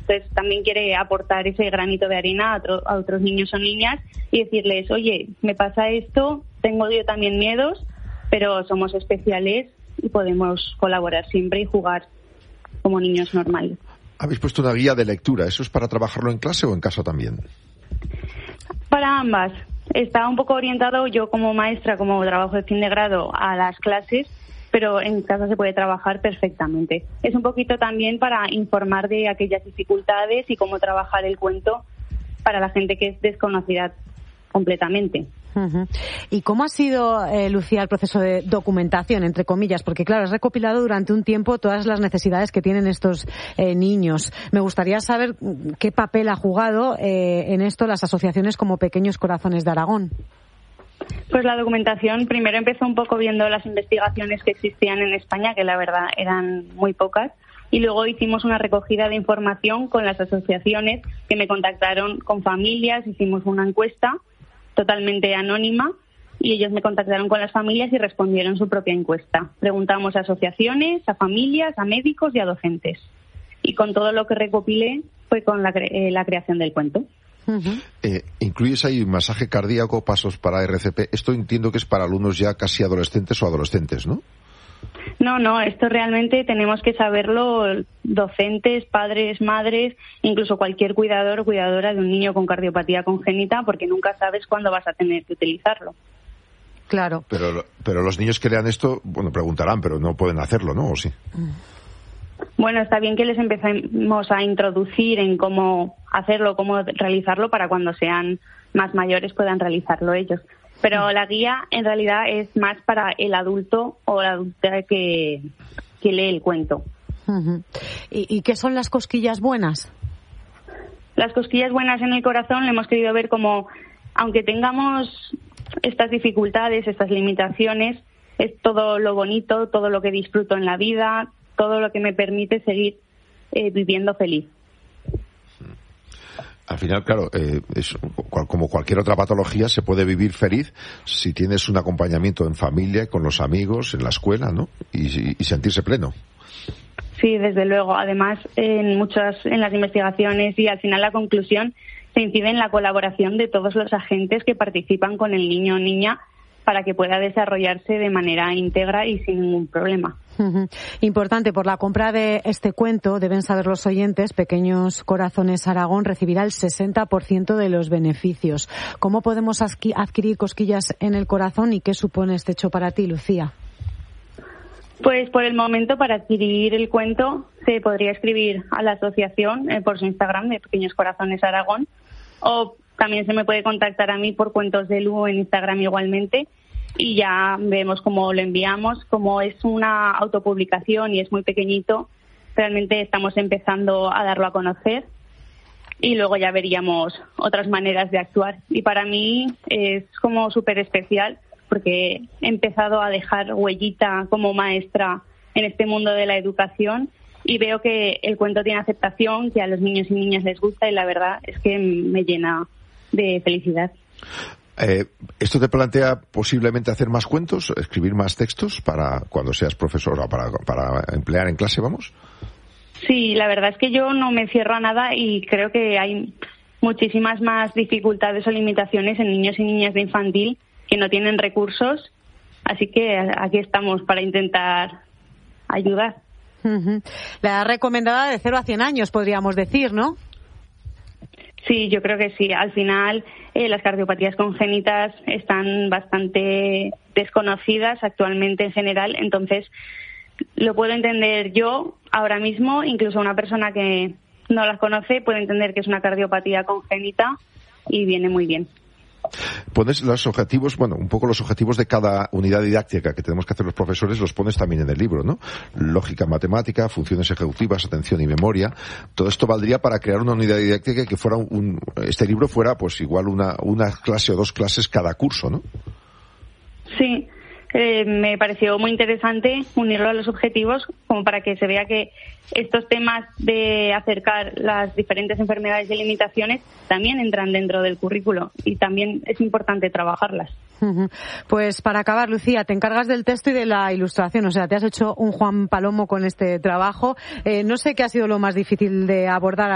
Entonces también quiere aportar ese granito de arena a otros niños o niñas y decirles, oye, me pasa esto, tengo yo también miedos, pero somos especiales y podemos colaborar siempre y jugar como niños normales. Habéis puesto una guía de lectura. ¿Eso es para trabajarlo en clase o en casa también? Para ambas. Está un poco orientado yo como maestra, como trabajo de fin de grado, a las clases, pero en casa se puede trabajar perfectamente. Es un poquito también para informar de aquellas dificultades y cómo trabajar el cuento para la gente que es desconocida completamente. Uh-huh. ¿Y cómo ha sido, Lucía, el proceso de documentación, entre comillas? Porque, claro, has recopilado durante un tiempo todas las necesidades que tienen estos niños. Me gustaría saber qué papel ha jugado en esto las asociaciones como Pequeños Corazones de Aragón. Pues la documentación primero empezó un poco viendo las investigaciones que existían en España, que la verdad eran muy pocas, y luego hicimos una recogida de información con las asociaciones que me contactaron con familias, hicimos una encuesta totalmente anónima y ellos me contactaron con las familias y respondieron su propia encuesta. Preguntamos a asociaciones, a familias, a médicos y a docentes. Y con todo lo que recopilé fue con la creación del cuento. Uh-huh. ¿Incluyes ahí masaje cardíaco, pasos para RCP? Esto entiendo que es para alumnos ya casi adolescentes o adolescentes, ¿no? No, esto realmente tenemos que saberlo docentes, padres, madres, incluso cualquier cuidador o cuidadora de un niño con cardiopatía congénita, porque nunca sabes cuándo vas a tener que utilizarlo. Claro. Pero los niños que lean esto, bueno, preguntarán, pero no pueden hacerlo, ¿no? ¿O sí? Bueno, está bien que les empecemos a introducir en cómo hacerlo, cómo realizarlo, para cuando sean más mayores puedan realizarlo ellos. Pero la guía en realidad es más para el adulto o la adulta que lee el cuento. Uh-huh. ¿Y qué son las cosquillas buenas? Las cosquillas buenas en el corazón le hemos querido ver como, aunque tengamos estas dificultades, estas limitaciones, es todo lo bonito, todo lo que disfruto en la vida, todo lo que me permite seguir viviendo feliz. Al final, claro, como cualquier otra patología, se puede vivir feliz si tienes un acompañamiento en familia, con los amigos, en la escuela, ¿no? Y sentirse pleno. Sí, desde luego. Además, en las investigaciones y al final la conclusión se incide en la colaboración de todos los agentes que participan con el niño o niña para que pueda desarrollarse de manera íntegra y sin ningún problema. Uh-huh. Importante, por la compra de este cuento, deben saber los oyentes, Pequeños Corazones Aragón recibirá el 60% de los beneficios. ¿Cómo podemos adquirir cosquillas en el corazón y qué supone este hecho para ti, Lucía? Pues por el momento, para adquirir el cuento, se podría escribir a la asociación por su Instagram de Pequeños Corazones Aragón, o también se me puede contactar a mí por Cuentos de Lu en Instagram igualmente, y ya vemos cómo lo enviamos. Como es una autopublicación y es muy pequeñito, realmente estamos empezando a darlo a conocer y luego ya veríamos otras maneras de actuar. Y para mí es como súper especial porque he empezado a dejar huellita como maestra en este mundo de la educación y veo que el cuento tiene aceptación, que a los niños y niñas les gusta y la verdad es que me llena de felicidad. ¿Esto te plantea posiblemente hacer más cuentos, escribir más textos para cuando seas profesora, para emplear en clase, vamos? Sí, la verdad es que yo no me cierro a nada y creo que hay muchísimas más dificultades o limitaciones en niños y niñas de infantil que no tienen recursos, así que aquí estamos para intentar ayudar. Uh-huh. La recomendada de 0 a 100 años, podríamos decir, ¿no? Sí, yo creo que sí. Al final, las cardiopatías congénitas están bastante desconocidas actualmente en general, entonces lo puedo entender yo ahora mismo, incluso una persona que no las conoce puede entender que es una cardiopatía congénita y viene muy bien. Pones los objetivos, bueno, un poco los objetivos de cada unidad didáctica que tenemos que hacer los profesores, los pones también en el libro, ¿no? Lógica matemática, funciones ejecutivas, atención y memoria. Todo esto valdría para crear una unidad didáctica que fuera este libro fuera pues igual una clase o 2 clases cada curso, ¿no? Sí. Me pareció muy interesante unirlo a los objetivos como para que se vea que estos temas de acercar las diferentes enfermedades y limitaciones también entran dentro del currículo y también es importante trabajarlas. Uh-huh. Pues para acabar, Lucía, te encargas del texto y de la ilustración, o sea, te has hecho un Juan Palomo con este trabajo. No sé qué ha sido lo más difícil de abordar